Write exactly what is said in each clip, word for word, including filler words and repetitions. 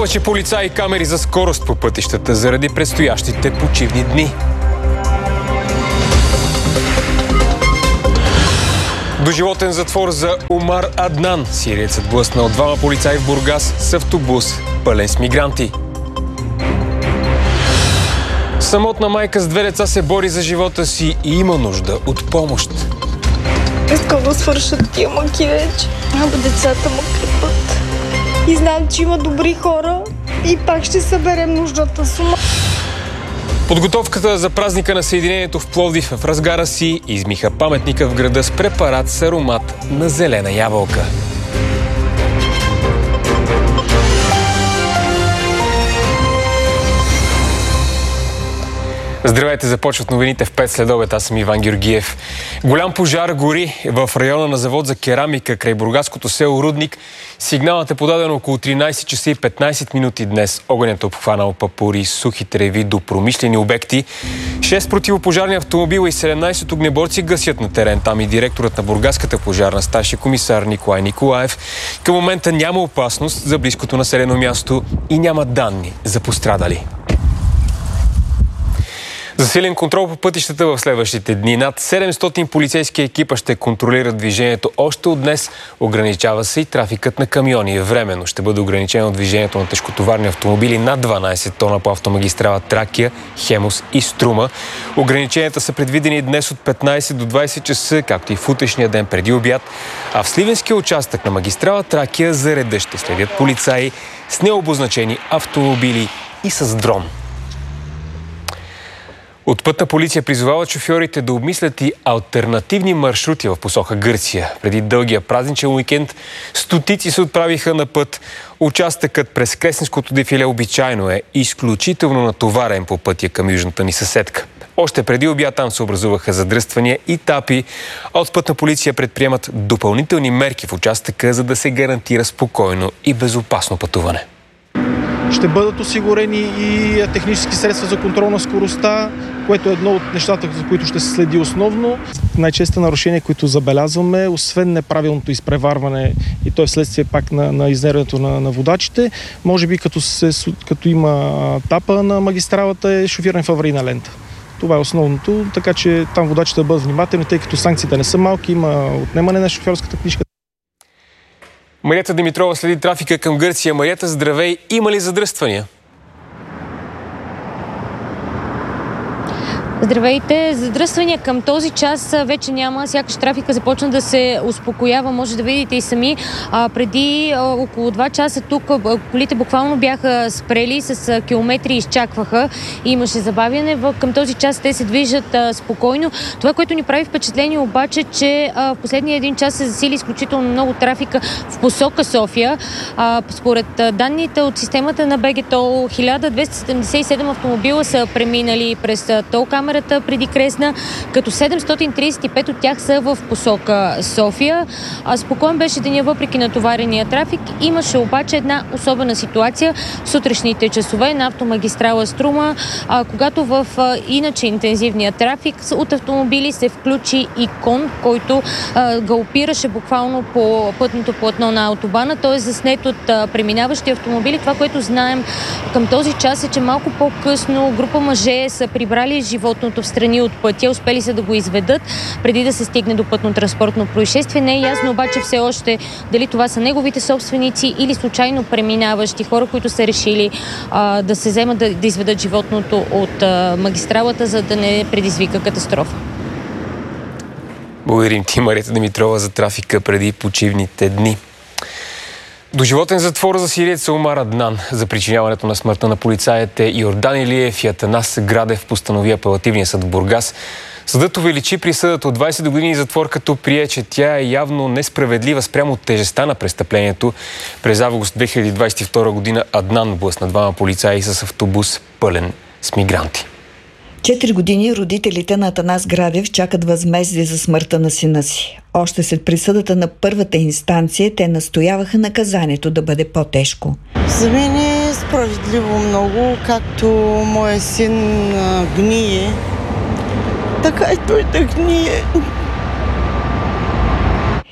Повече полицаи и камери за скорост по пътищата заради предстоящите почивни дни. Доживотен затвор за Умар Аднан. Сириецът блъснал двама полицаи в Бургас с автобус, пълен с мигранти. Самотна майка с две деца се бори за живота си и има нужда от помощ. Искам да свършат тия мъки вече. Абе, децата му крепат. И знам, че има добри хора и пак ще съберем нуждата сума. Подготовката за празника на Съединението в Пловдив в разгара си измиха паметника в града с препарат с аромат на зелена ябълка. Здравейте, започват новините в пет следобед. Аз съм Иван Георгиев. Голям пожар гори в района на завод за керамика край бургаското село Рудник. Сигналът е подаден около тринайсет часа и петнайсет минути днес. Огънят е обхванал папури, сухи треви до промишлени обекти. шест противопожарни автомобила и седемнайсет огнеборци гасят на терен. Там и директорът на бургаската пожарна старши комисар Николай Николаев. Към момента няма опасност за близкото населено място и няма данни за пострадали. Засилен контрол по пътищата в следващите дни. Над седемстотин полицейски екипа ще контролират движението още от днес. Ограничава се и трафикът на камиони. Временно ще бъде ограничено движението на тежкотоварни автомобили над дванайсет тона по автомагистрала Тракия, Хемус и Струма. Ограниченията са предвидени днес от петнайсет до двайсет часа, както и в утрешния ден преди обяд. А в сливенския участък на магистрала Тракия за реда ще следят полицаи с необозначени автомобили и с дрон. От пътна полиция призовават шофьорите да обмислят и алтернативни маршрути в посока Гърция. Преди дългия празничен уикенд стотици се отправиха на път. Участъкът през Кресненското дефиле обичайно е изключително натоварен по пътя към южната ни съседка. Още преди обяд там се образуваха задръствания и тапи, а от пътна полиция предприемат допълнителни мерки в участъка, за да се гарантира спокойно и безопасно пътуване. Ще бъдат осигурени и технически средства за контрол на скоростта, което е едно от нещата, за които ще се следи основно. Най-често нарушения, които забелязваме, освен неправилното изпреварване, и то е вследствие пак на, на изнервянето на, на водачите, може би като, се, като има тапа на магистралата, е шофиране в аварийна лента. Това е основното, така че там водачите да бъдат внимателни, тъй като санкциите не са малки, има отнемане на шофьорската книжка. Марията Димитрова следи трафика към Гърция. Марията, здравей! Има ли задръствания? Здравейте! Задръствания към този час вече няма. Сякаш трафика започна да се успокоява. Може да видите и сами. А, преди а, около два часа тук колите буквално бяха спрели, с километри изчакваха и имаше забавяне. В, към този час те се движат а, спокойно. Това, което ни прави впечатление обаче, че а, в последния един час се засили изключително много трафика в посока София. А, според а, данните от системата на БГТОЛ, хиляда двеста седемдесет и седем автомобила са преминали през а, тол камерата преди Кресна, като седемстотин трийсет и пет от тях са в посока София. А спокоен беше деня въпреки натоварения трафик. Имаше обаче една особена ситуация в сутрешните часове на автомагистрала Струма, а, когато в а, иначе интензивния трафик от автомобили се включи и кон, който а, галопираше буквално по пътното платно на автобана. Той е заснет от а, преминаващи автомобили. Това, което знаем към този час е, че малко по-късно група мъже са прибрали животното в страни от пътя, успели са да го изведат преди да се стигне до пътно-транспортно происшествие. Не е ясно обаче все още дали това са неговите собственици или случайно преминаващи хора, които са решили а, да се вземат да, да изведат животното от а, магистралата, за да не предизвика катастрофа. Благодарим ти, Марията Димитрова, за трафика преди почивните дни. Доживотен затвор за сириеца Умар Аднан за причиняването на смъртта на полицаите Йордан Илиев и Атанас Градев постанови апелативния съд в Бургас. Съдът увеличи присъдата от двайсет години затвор, като прие, че тя е явно несправедлива спрямо тежестта на престъплението. През август две хиляди двайсет и втора година Аднан блъсна двама полицаи с автобус пълен с мигранти. Четири години родителите на Атанас Градев чакат възмездие за смъртта на сина си. Още след присъдата на първата инстанция те настояваха наказанието да бъде по-тежко. За мен е справедливо много, както моя син а, гние, така и той да гние.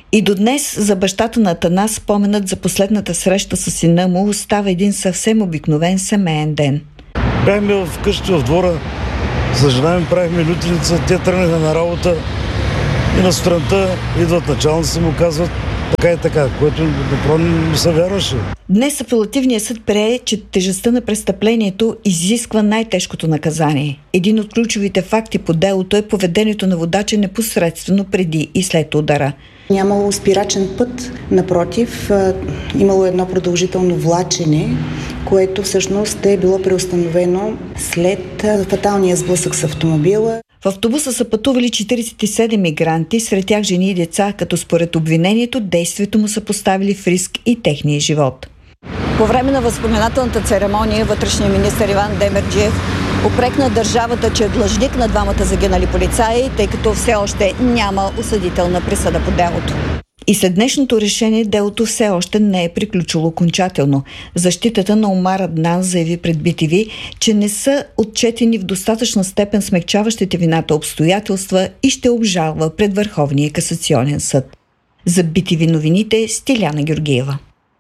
И до днес за бащата на Атанас споменът за последната среща с сина му остава един съвсем обикновен семеен ден. Бяхме вкъщи в двора, с жена ми правихме лютеница, те тръгнаха на работа и на сутринта идват началници и му казват така и така, което направо не се вярваше. Днес апелативният съд прие, че тежестта на престъплението изисква най-тежкото наказание. Един от ключовите факти по делото е поведението на водача непосредствено преди и след удара. Нямало спирачен път, напротив, имало едно продължително влачене, което всъщност е било преустановено след фаталния сблъсък с автомобила. В автобуса са пътували четиридесет и седем мигранти, сред тях жени и деца, като според обвинението действието му са поставили в риск и техния живот. По време на възпоменателната церемония вътрешният министър Иван Демерджиев упрекна държавата, че е длъжник на двамата загинали полицаи, тъй като все още няма осъдителна присъда по делото. И след днешното решение делото все още не е приключило окончателно. Защитата на Омар Аднан заяви пред би ти ви, че не са отчетени в достатъчна степен смекчаващите вината обстоятелства и ще обжалва пред Върховния касационен съд. За би ти ви новините Стиляна Георгиева.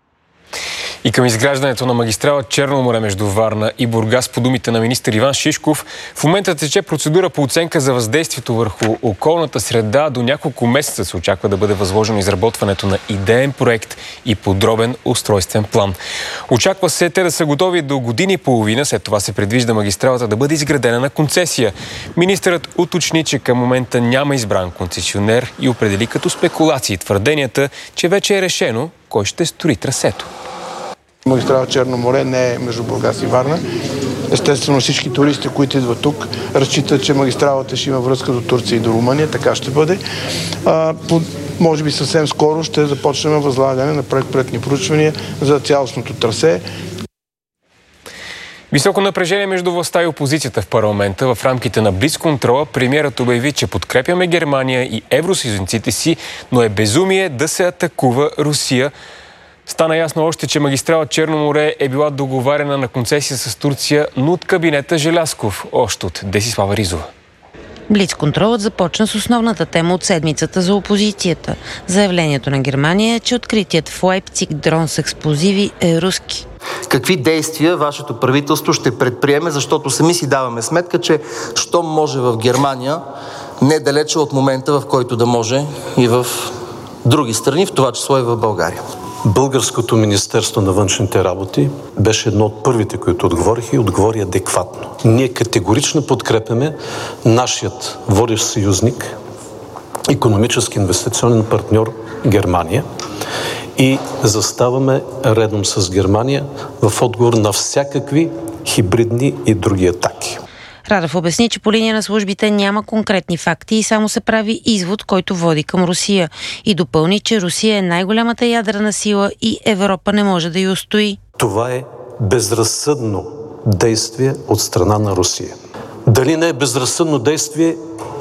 И към изграждането на магистрала Черно море между Варна и Бургас, по думите на министър Иван Шишков, в момента тече процедура по оценка за въздействието върху околната среда. До няколко месеца се очаква да бъде възложено изработването на идеен проект и подробен устройствен план. Очаква се те да са готови до година и половина. След това се предвижда магистралата да бъде изградена на концесия. Министърът уточни, че към момента няма избран концесионер и определи като спекулации твърденията, че вече е решено кой ще строи трасето. Магистрала Черно море не е между Бургас и Варна. Естествено всички туристи, които идват тук, разчитат, че магистралата ще има връзка до Турция и до Румъния. Така ще бъде. А, по, може би съвсем скоро ще започнем възлагане на проектни проучвания за цялостното трасе. Високо напрежение между властта и опозицията в парламента. В рамките на блицконтрола премиерът обяви, че подкрепяме Германия и евросъюзниците си, но е безумие да се атакува Русия. Стана ясно още, че магистрала Черно море е била договарена на концесия с Турция, но от кабинета Желязков, още от Десислава Ризова. Блицконтролът започна с основната тема от седмицата за опозицията. Заявлението на Германия е, че откритият в Лайпциг дрон с експлозиви е руски. Какви действия вашето правителство ще предприеме, защото сами си даваме сметка, че щом може в Германия, недалече от момента, в който да може и в други страни, в това число и в България. Българското Министерство на външните работи беше едно от първите, които отговориха и отговори адекватно. Ние категорично подкрепяме нашият водещ съюзник, икономически инвестиционен партньор Германия и заставаме редом с Германия в отговор на всякакви хибридни и други атаки. Радев обясни, че по линия на службите няма конкретни факти и само се прави извод, който води към Русия. И допълни, че Русия е най-голямата ядрена сила и Европа не може да й устои. Това е безразсъдно действие от страна на Русия. Дали не е безразсъдно действие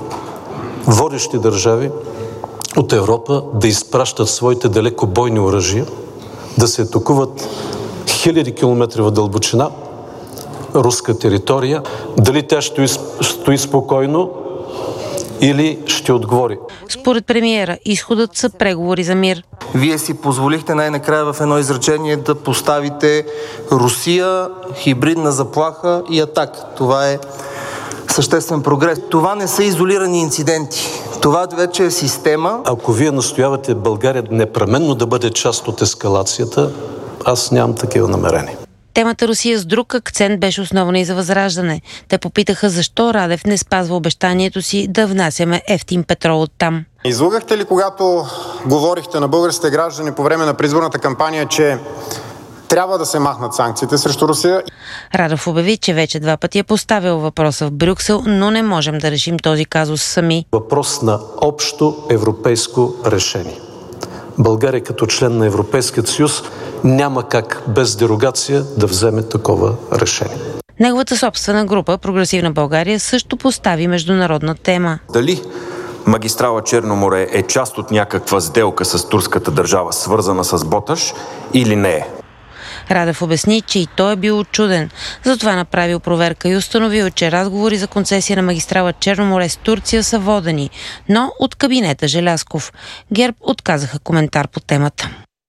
водещи държави от Европа да изпращат своите далекобойни оръжия, да се атакуват хиляди километри в дълбочина руска територия, дали тя ще стои спокойно или ще отговори. Според премиера, изходът са преговори за мир. Вие си позволихте най-накрая в едно изречение да поставите Русия, хибридна заплаха и атака. Това е съществен прогрес. Това не са изолирани инциденти. Това вече е система. Ако вие настоявате България непременно да бъде част от ескалацията, аз нямам такива намерения. Темата Русия с друг акцент беше основна и за Възраждане. Те попитаха защо Радев не спазва обещанието си да внасяме евтин петрол оттам. Излъгахте ли, когато говорихте на българските граждани по време на предизборната кампания, че трябва да се махнат санкциите срещу Русия? Радев обяви, че вече два пъти е поставил въпроса в Брюксел, но не можем да решим този казус сами. Въпрос на общо европейско решение. България като член на Европейския съюз няма как без дерогация да вземе такова решение. Неговата собствена група Прогресивна България също постави международна тема. Дали магистрала Черно море е част от някаква сделка с турската държава, свързана с Боташ, или не е? Радев обясни, че и той е бил учуден. Затова направил проверка и установил, че разговори за концесия на магистрала Черно море с Турция са водени, но от кабинета Желязков. ГЕРБ отказаха коментар по темата.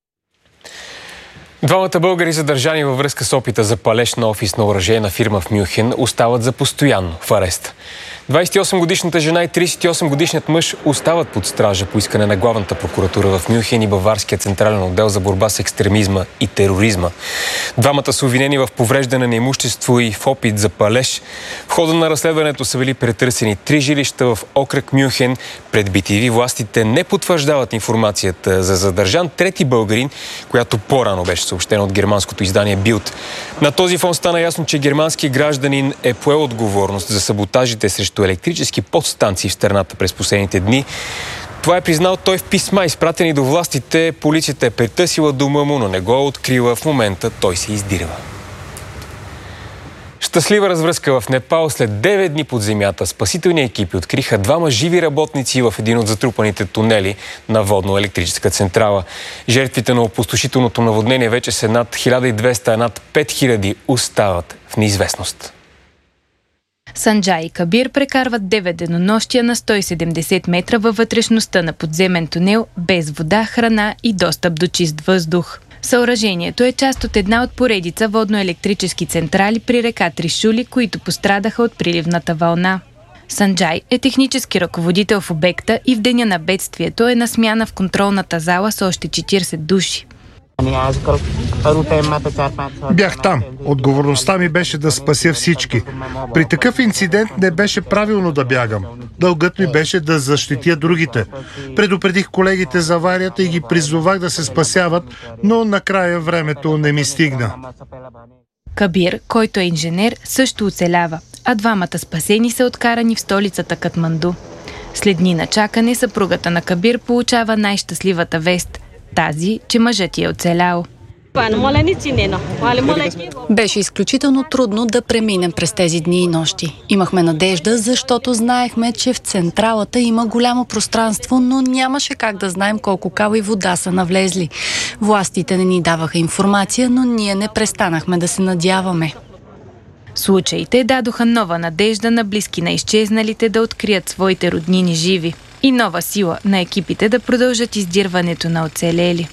Двамата българи, задържани във връзка с опита за палеж на офисна оръжейна фирма в Мюнхен, остават за постоянно в арест. двадесет и осем годишната жена и тридесет и осем годишният мъж остават под стража по искане на главната прокуратура в Мюнхен и Баварския централен отдел за борба с екстремизма и тероризма. Двамата са обвинени в повреждане на имущество и в опит за палеж. В хода на разследването са били претърсени три жилища в окръг Мюнхен. Пред би ти ви властите не потвърждават информацията за задържан трети българин, която по-рано беше съобщена от германското издание Билд. На този фон стана ясно, че германски гражданин е поел отговорност за саботажите срещу електрически подстанции в страната през последните дни. Това е признал той в писма, изпратени до властите. Полицията е претърсила дома му, но не го е открила. В момента той се издирва. Щастлива развръзка в Непал. След девет дни под земята спасителни екипи откриха двама живи работници в един от затрупаните тунели на водно-електрическа централа. Жертвите на опустошителното наводнение вече са над хиляда и двеста, а над пет хиляди остават в неизвестност. Санджай и Кабир прекарват девет денонощия на сто и седемдесет метра във вътрешността на подземен тунел, без вода, храна и достъп до чист въздух. Съоръжението е част от една от поредица водно-електрически централи при река Тришули, които пострадаха от приливната вълна. Санджай е технически ръководител в обекта и в деня на бедствието е на смяна в контролната зала с още четиридесет души. Бях там. Отговорността ми беше да спася всички. При такъв инцидент не беше правилно да бягам. Дългът ми беше да защитя другите. Предупредих колегите за аварията и ги призовах да се спасяват, но накрая времето не ми стигна. Кабир, който е инженер, също оцелява, а двамата спасени са откарани в столицата Катманду. След дни на чакане съпругата на Кабир получава най-щастливата вест – тази, че мъжът е оцелял. Беше изключително трудно да преминем през тези дни и нощи. Имахме надежда, защото знаехме, че в централата има голямо пространство, но нямаше как да знаем колко кал и вода са навлезли. Властите не ни даваха информация, но ние не престанахме да се надяваме. Случаите дадоха нова надежда на близки на изчезналите да открият своите роднини живи и нова сила на екипите да продължат издирването на оцелели.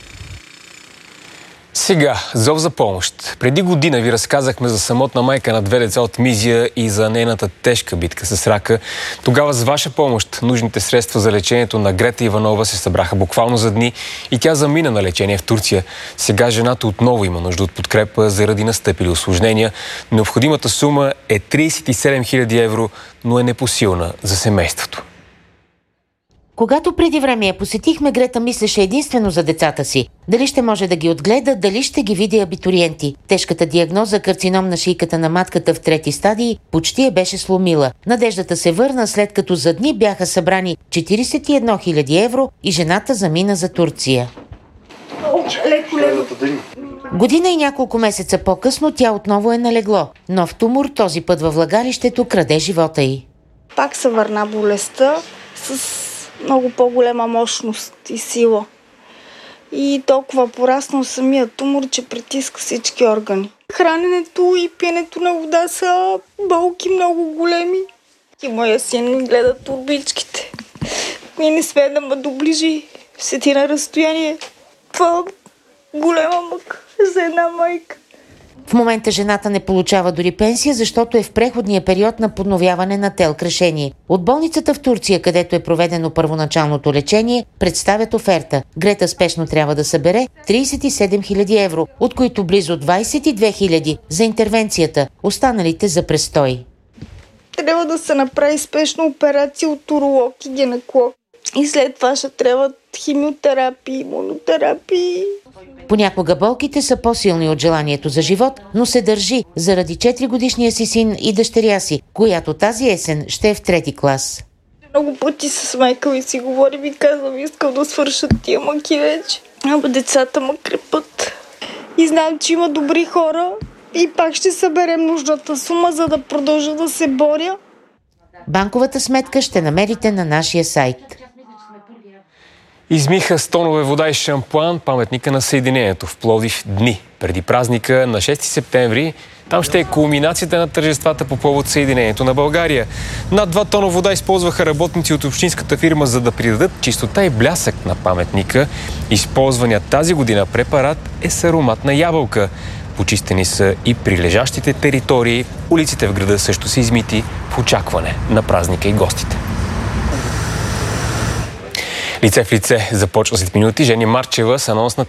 Сега, зов за помощ. Преди година ви разказахме за самотна майка на две деца от Мизия и за нейната тежка битка с рака. Тогава с ваша помощ нужните средства за лечението на Грета Иванова се събраха буквално за дни и тя замина на лечение в Турция. Сега жената отново има нужда от подкрепа заради настъпили усложнения. Необходимата сума е тридесет и седем хиляди евро, но е непосилна за семейството. Когато преди време я посетихме, Грета мислеше единствено за децата си. Дали ще може да ги отгледа, дали ще ги види абитуриенти. Тежката диагноза карцином на шийката на матката в трети стадии почти я беше сломила. Надеждата се върна, след като за дни бяха събрани четиридесет и една хиляди евро и жената замина за Турция. Година и няколко месеца по-късно тя отново е налегло. Нов тумор, този път във влагалището, краде живота й. Пак се върна болестта с много по-голема мощност и сила. И толкова пораснал самия тумор, че притиска всички органи. Храненето и пиенето на вода са болки много големи. И моя син ми гледа турбичките. И не сме да ме доближи. Седи на разстояние. Това е голема мъка за една майка. В момента жената не получава дори пенсия, защото е в преходния период на подновяване на ТЕЛК решение. От болницата в Турция, където е проведено първоначалното лечение, представят оферта. Грета спешно трябва да събере тридесет и седем хиляди евро, от които близо двадесет и две хиляди за интервенцията, останалите за престой. Трябва да се направи спешна операция от уролог и гинеколог. И след това ще трябват химиотерапии, имунотерапии. Понякога болките са по-силни от желанието за живот, но се държи заради четиригодишния си син и дъщеря си, която тази есен ще е в трети клас. Много пъти с майка ми си говорим и казвам, искам да свършат тия мъки вече. Ама децата ме крепат. И знам, че има добри хора и пак ще съберем нужната сума, за да продължа да се боря. Банковата сметка ще намерите на нашия сайт. Измиха с тонове вода и шампуан паметника на Съединението в Пловдив дни преди празника на шести септември. Там ще е кулминацията на тържествата по повод Съединението на България. Над два тона вода използваха работници от общинската фирма, за да придадат чистота и блясък на паметника. Използваният тази година препарат е с ароматна ябълка. Почистени са и прилежащите територии. Улиците в града също са измити в очакване на празника и гостите. Лице в лице започва след минути. Жени Марчева с анонс на